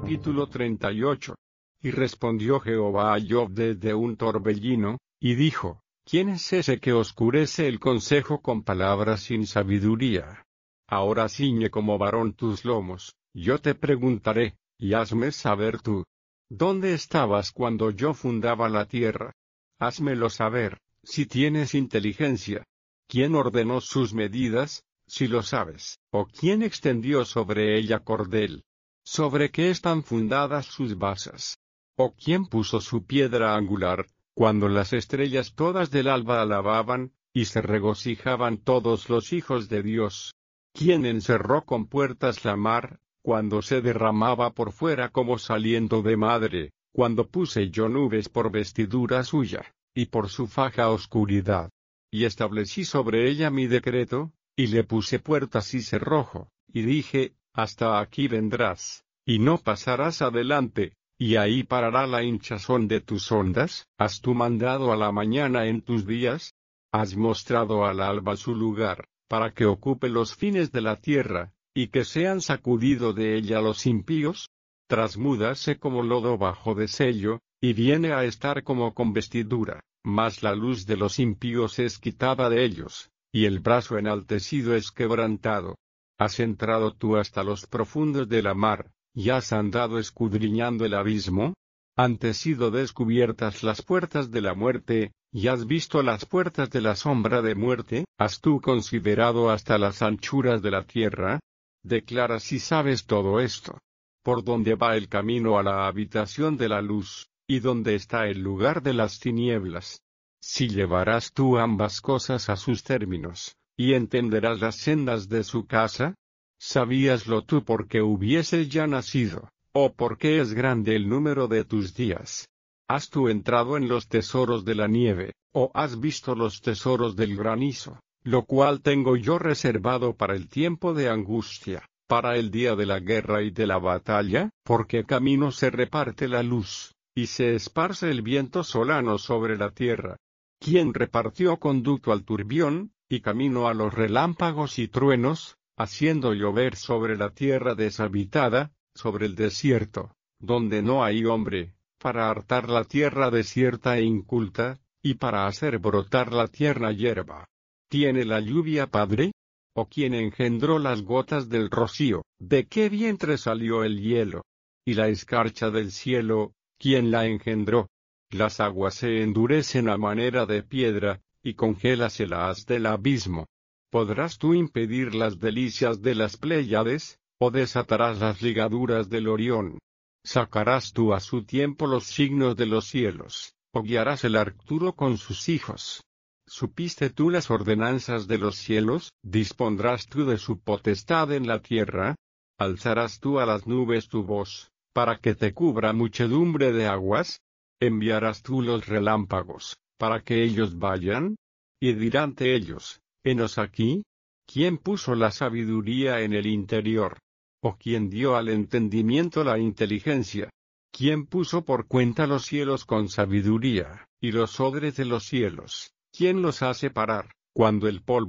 Capítulo 38. Y respondió Jehová a Job desde un torbellino, y dijo: ¿Quién es ese que oscurece el consejo con palabras sin sabiduría? Ahora ciñe como varón tus lomos, yo te preguntaré, y hazme saber tú. ¿Dónde estabas cuando yo fundaba la tierra? Házmelo saber, si tienes inteligencia. ¿Quién ordenó sus medidas, si lo sabes? ¿O quién extendió sobre ella cordel? ¿Sobre qué están fundadas sus basas? ¿O quién puso su piedra angular, cuando las estrellas todas del alba alababan, y se regocijaban todos los hijos de Dios? ¿Quién encerró con puertas la mar, cuando se derramaba por fuera como saliendo de madre, cuando puse yo nubes por vestidura suya, y por su faja oscuridad? Y establecí sobre ella mi decreto, y le puse puertas y cerrojo, y dije: hasta aquí vendrás, y no pasarás adelante, y ahí parará la hinchazón de tus ondas. ¿Has tú mandado a la mañana en tus días? ¿Has mostrado al alba su lugar, para que ocupe los fines de la tierra, y que sean sacudido de ella los impíos? Trasmúdase como lodo bajo de sello, y viene a estar como con vestidura, mas la luz de los impíos es quitada de ellos, y el brazo enaltecido es quebrantado. ¿Has entrado tú hasta los profundos de la mar, y has andado escudriñando el abismo? ¿Han sido descubiertas las puertas de la muerte, y has visto las puertas de la sombra de muerte? ¿Has tú considerado hasta las anchuras de la tierra? Declara si sabes todo esto. ¿Por dónde va el camino a la habitación de la luz, y dónde está el lugar de las tinieblas? Si llevarás tú ambas cosas a sus términos, y entenderás las sendas de su casa. ¿Sabíaslo tú porque hubieses ya nacido, o porque es grande el número de tus días? ¿Has tú entrado en los tesoros de la nieve, o has visto los tesoros del granizo, lo cual tengo yo reservado para el tiempo de angustia, para el día de la guerra y de la batalla? Porque camino se reparte la luz, y se esparce el viento solano sobre la tierra. ¿Quién repartió conducto al turbión, y camino a los relámpagos y truenos, haciendo llover sobre la tierra deshabitada, sobre el desierto, donde no hay hombre, para hartar la tierra desierta e inculta, y para hacer brotar la tierna hierba? ¿Tiene la lluvia padre? ¿O quién engendró las gotas del rocío? ¿De qué vientre salió el hielo? ¿Y la escarcha del cielo, quién la engendró? Las aguas se endurecen a manera de piedra, y congélase el haz del abismo. ¿Podrás tú impedir las delicias de las Pléyades, o desatarás las ligaduras del Orión? ¿Sacarás tú a su tiempo los signos de los cielos, o guiarás el Arcturo con sus hijos? ¿Supiste tú las ordenanzas de los cielos? ¿Dispondrás tú de su potestad en la tierra? ¿Alzarás tú a las nubes tu voz, para que te cubra muchedumbre de aguas? ¿Enviarás tú los relámpagos, para que ellos vayan? Y diránte ellos: henos aquí. ¿Quién puso la sabiduría en el interior? ¿O quién dio al entendimiento la inteligencia? ¿Quién puso por cuenta los cielos con sabiduría, y los odres de los cielos? ¿Quién los hace parar, cuando el polvo